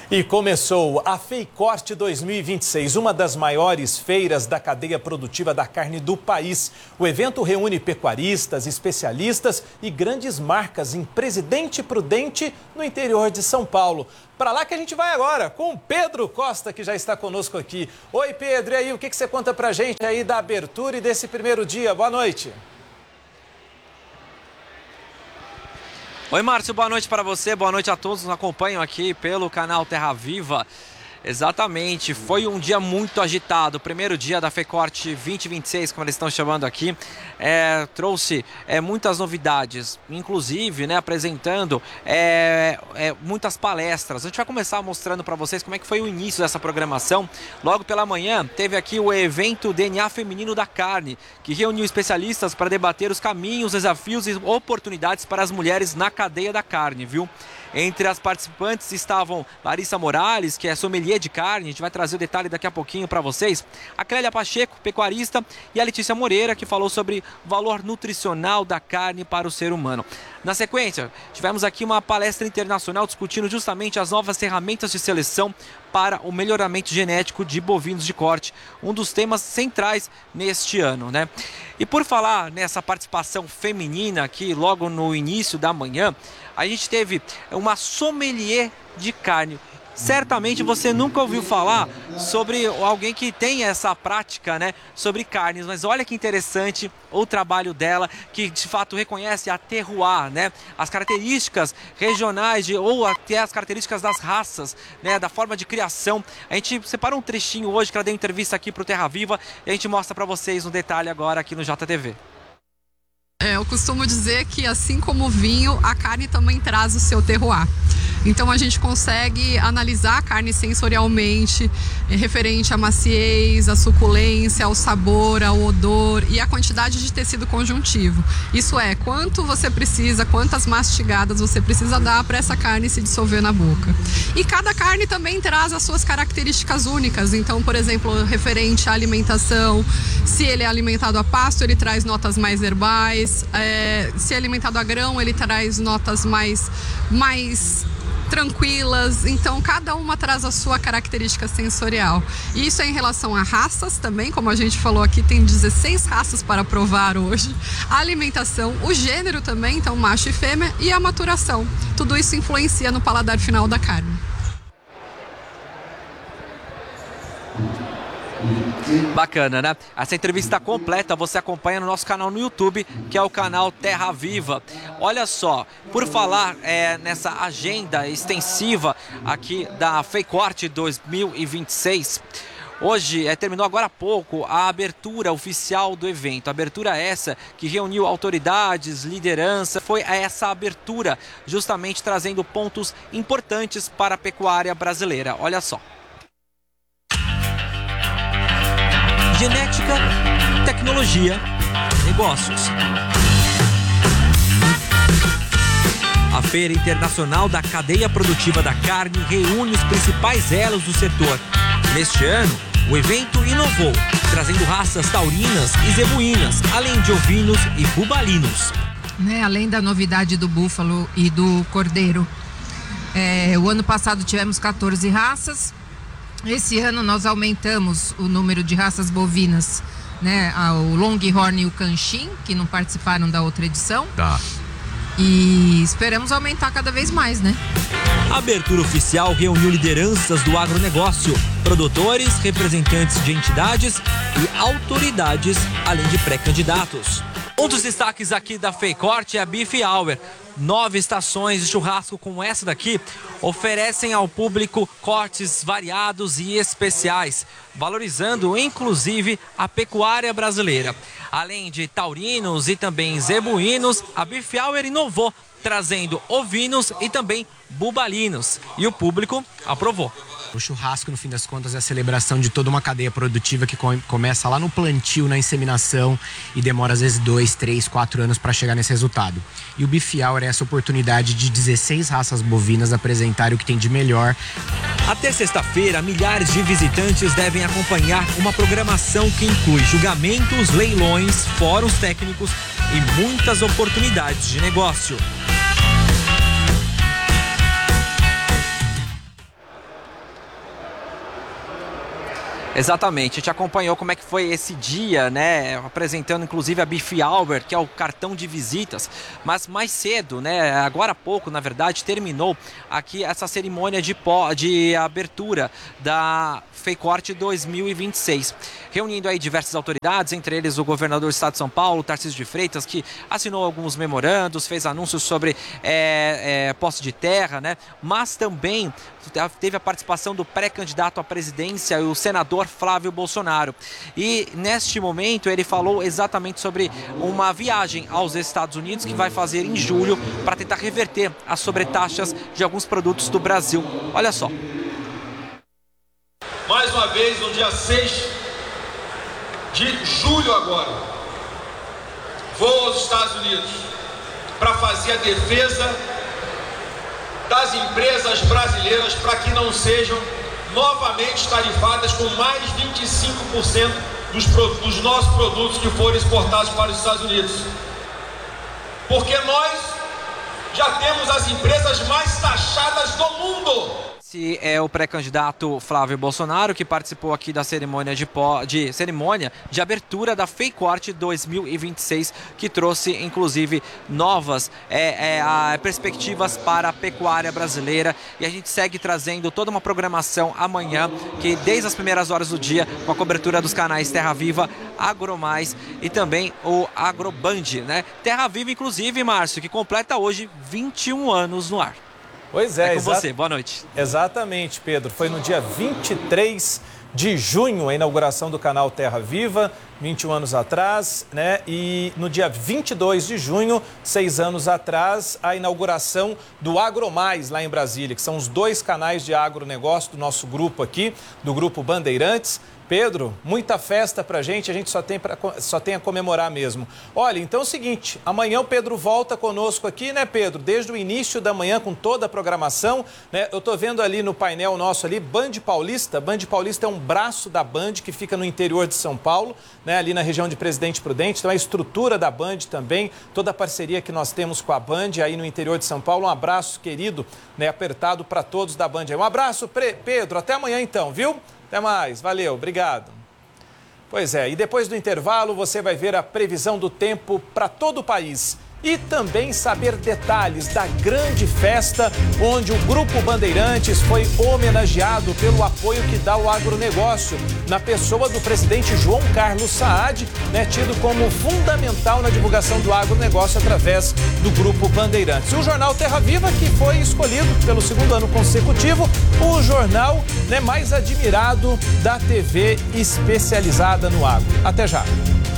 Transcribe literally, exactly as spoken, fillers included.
E começou a FEICORT dois mil e vinte e seis, uma das maiores feiras da cadeia produtiva da carne do país. O evento reúne pecuaristas, especialistas e grandes marcas em Presidente Prudente, no interior de São Paulo. Para lá que a gente vai agora, com o Pedro Costa, que já está conosco aqui. Oi, Pedro, e aí, o que, que você conta pra gente aí da abertura e desse primeiro dia? Boa noite. Oi, Márcio, boa noite para você, boa noite a todos que nos acompanham aqui pelo canal Terra Viva. Exatamente, foi um dia muito agitado, o primeiro dia da FEICORT vinte e vinte e seis, como eles estão chamando aqui, é, trouxe é, muitas novidades, inclusive né, apresentando é, é, muitas palestras. A gente vai começar mostrando para vocês como é que foi o início dessa programação. Logo pela manhã teve aqui o evento D N A Feminino da Carne, que reuniu especialistas para debater os caminhos, desafios e oportunidades para as mulheres na cadeia da carne, viu? Entre as participantes estavam Larissa Morales, que é sommelier de carne, a gente vai trazer o detalhe daqui a pouquinho para vocês, a Clélia Pacheco, pecuarista, e a Letícia Moreira, que falou sobre o valor nutricional da carne para o ser humano. Na sequência, tivemos aqui uma palestra internacional discutindo justamente as novas ferramentas de seleção para o melhoramento genético de bovinos de corte, um dos temas centrais neste ano, né? E por falar nessa participação feminina aqui, logo no início da manhã, a gente teve uma sommelier de carne. Certamente você nunca ouviu falar sobre alguém que tem essa prática, né, sobre carnes, mas olha que interessante o trabalho dela, que de fato reconhece a terroir, né, as características regionais de, ou até as características das raças, né, da forma de criação. A gente separou um trechinho hoje que ela deu entrevista aqui para o Terra Viva e a gente mostra para vocês no detalhe agora aqui no J T V. É, eu costumo dizer que assim como o vinho, a carne também traz o seu terroir. Então a gente consegue analisar a carne sensorialmente, é, referente à maciez, à suculência, ao sabor, ao odor e à quantidade de tecido conjuntivo. Isso é, quanto você precisa, quantas mastigadas você precisa dar para essa carne se dissolver na boca. E cada carne também traz as suas características únicas. Então, por exemplo, referente à alimentação, se ele é alimentado a pasto, ele traz notas mais herbais. É, se é alimentado a grão, ele traz notas mais, mais tranquilas. Então cada uma traz a sua característica sensorial. E isso é em relação a raças também, como a gente falou aqui, tem dezesseis raças para provar hoje. A alimentação, o gênero também, então macho e fêmea, e a maturação. Tudo isso influencia no paladar final da carne. Bacana, né? Essa entrevista completa você acompanha no nosso canal no YouTube, que é o canal Terra Viva. Olha só, por falar é, nessa agenda extensiva aqui da FEICORT dois mil e vinte e seis, hoje é, terminou agora há pouco a abertura oficial do evento. Abertura essa que reuniu autoridades, liderança. Foi essa abertura justamente trazendo pontos importantes para a pecuária brasileira. Olha só. Genética, tecnologia, negócios. A Feira Internacional da Cadeia Produtiva da Carne reúne os principais elos do setor. Neste ano, o evento inovou, trazendo raças taurinas e zebuínas, além de ovinos e bubalinos. Né, além da novidade do búfalo e do cordeiro, é, o ano passado tivemos quatorze raças. Esse ano nós aumentamos o número de raças bovinas, né? O Longhorn e o Canchim, que não participaram da outra edição. Tá. E esperamos aumentar cada vez mais, né? A abertura oficial reuniu lideranças do agronegócio, produtores, representantes de entidades e autoridades, além de pré-candidatos. Um dos destaques aqui da FEICORT é a Beef Hour. Nove estações de churrasco como essa daqui oferecem ao público cortes variados e especiais, valorizando inclusive a pecuária brasileira. Além de taurinos e também zebuínos, a Beef Hour inovou, trazendo ovinos e também bubalinos. E o público aprovou. O churrasco, no fim das contas, é a celebração de toda uma cadeia produtiva que começa lá no plantio, na inseminação e demora às vezes dois, três, quatro anos para chegar nesse resultado. E o Beef Hour é essa oportunidade de dezesseis raças bovinas apresentarem o que tem de melhor. Até sexta-feira, milhares de visitantes devem acompanhar uma programação que inclui julgamentos, leilões, fóruns técnicos e muitas oportunidades de negócio. Exatamente, a gente acompanhou como é que foi esse dia, né, apresentando inclusive a Beef Hour, que é o cartão de visitas, mas mais cedo, né, agora há pouco, na verdade, terminou aqui essa cerimônia de, pó, de abertura da FEICORT dois mil e vinte e seis, reunindo aí diversas autoridades, entre eles o governador do estado de São Paulo, Tarcísio de Freitas, que assinou alguns memorandos, fez anúncios sobre é, é, posse de terra, né, mas também teve a participação do pré-candidato à presidência, o senador Flávio Bolsonaro. E neste momento ele falou exatamente sobre uma viagem aos Estados Unidos que vai fazer em julho para tentar reverter as sobretaxas de alguns produtos do Brasil. Olha só. Mais uma vez, no dia seis de julho agora, vou aos Estados Unidos para fazer a defesa das empresas brasileiras para que não sejam novamente tarifadas com mais vinte e cinco por cento dos, dos nossos produtos que forem exportados para os Estados Unidos. Porque nós já temos as empresas mais taxadas do mundo. Esse é o pré-candidato Flávio Bolsonaro, que participou aqui da cerimônia de, pó, de, cerimônia de abertura da FEICORT dois mil e vinte e seis, que trouxe, inclusive, novas é, é, a, perspectivas para a pecuária brasileira. E a gente segue trazendo toda uma programação amanhã, que desde as primeiras horas do dia, com a cobertura dos canais Terra Viva, AgroMais e também o AgroBand, né? Terra Viva, inclusive, Márcio, que completa hoje vinte e um anos no ar. Pois é, é com você. Boa noite. Exatamente, Pedro. Foi no dia vinte e três de junho a inauguração do canal Terra Viva, vinte e um anos atrás, né? E no dia vinte e dois de junho, seis anos atrás, a inauguração do AgroMais lá em Brasília, que são os dois canais de agronegócio do nosso grupo aqui, do Grupo Bandeirantes. Pedro, muita festa pra gente, a gente só tem, pra, só tem a comemorar mesmo. Olha, então é o seguinte, amanhã o Pedro volta conosco aqui, né, Pedro? Desde o início da manhã, com toda a programação, né? Eu tô vendo ali no painel nosso ali, Band Paulista. Band Paulista é um braço da Band que fica no interior de São Paulo, né? Ali na região de Presidente Prudente. Então a estrutura da Band também, toda a parceria que nós temos com a Band aí no interior de São Paulo. Um abraço querido, né, apertado para todos da Band aí. Um abraço, Pedro, até amanhã então, viu? Até mais, valeu, obrigado. Pois é, e depois do intervalo você vai ver a previsão do tempo para todo o país e também saber detalhes da grande festa onde o Grupo Bandeirantes foi homenageado pelo apoio que dá ao agronegócio, na pessoa do presidente João Carlos Saad, né, tido como fundamental na divulgação do agronegócio através do Grupo Bandeirantes. E o jornal Terra Viva, que foi escolhido pelo segundo ano consecutivo, o jornal, né, mais admirado da T V especializada no agro. Até já.